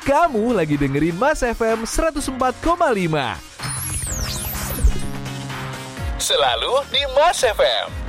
Kamu lagi dengerin Mas FM 104,5. Selalu di Mas FM.